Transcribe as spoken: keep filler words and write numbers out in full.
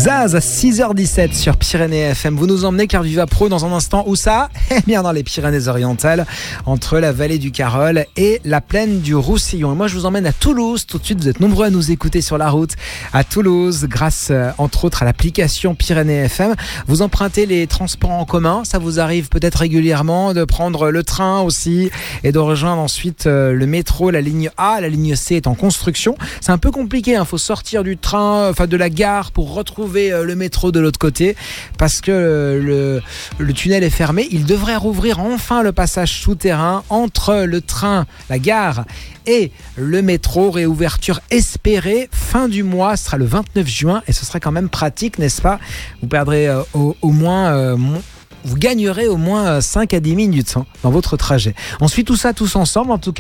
Zaz à six heures dix-sept sur Pyrénées F M. Vous nous emmenez Carviva Pro dans un instant. Où ça ? Eh bien dans les Pyrénées-Orientales, entre la vallée du Carol et la plaine du Roussillon. Et moi je vous emmène à Toulouse tout de suite. Vous êtes nombreux à nous écouter sur la route à Toulouse grâce euh, entre autres à l'application Pyrénées F M. Vous empruntez les transports en commun. Ça vous arrive peut-être régulièrement de prendre le train aussi et de rejoindre ensuite euh, le métro. La ligne A, la ligne C est en construction. C'est un peu compliqué. Il hein. faut sortir du train, enfin de la gare pour retrouver le métro de l'autre côté parce que le, le tunnel est fermé. Il devrait rouvrir enfin le passage souterrain entre le train, la gare et le métro. Réouverture espérée fin du mois, ce sera le vingt-neuf juin et ce sera quand même pratique, n'est-ce pas ? Vous perdrez euh, au, au moins... Euh, vous gagnerez au moins cinq à dix minutes hein, dans votre trajet. On suit tout ça tous ensemble en tout cas.